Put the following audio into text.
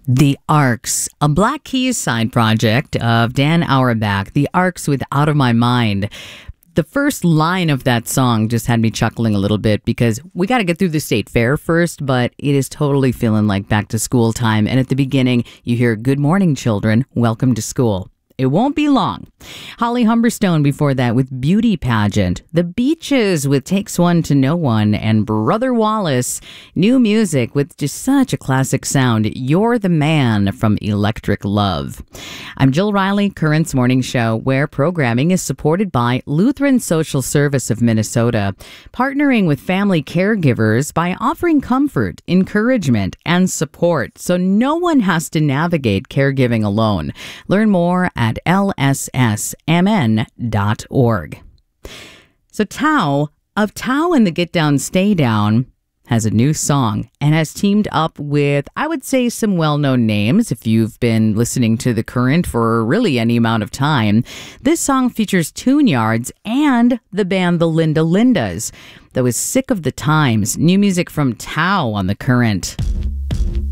The Arcs, a Black Keys side project of Dan Auerbach. The Arcs with Out of My Mind. The first line of that song just had me chuckling a little bit because we got to get through the state fair first, but it is totally feeling like back to school time. And at the beginning, you hear, "Good morning, children. Welcome to school." It won't be long. Holly Humberstone before that with Beauty Pageant. The Beaches with Takes One to Know One. And Brother Wallace, new music with just such a classic sound. You're the Man from Electric Love. I'm Jill Riley, Currents Morning Show, where programming is supported by Lutheran Social Service of Minnesota, partnering with family caregivers by offering comfort, encouragement, and support so no one has to navigate caregiving alone. Learn more at lssmn.org. So Tao of Tao and the Get Down Stay Down has a new song and has teamed up with, I would say, some well-known names if you've been listening to The Current for really any amount of time. This song features Tune Yards and the band The Linda Lindas. That was Sick of the Times. New music from Tao on The Current.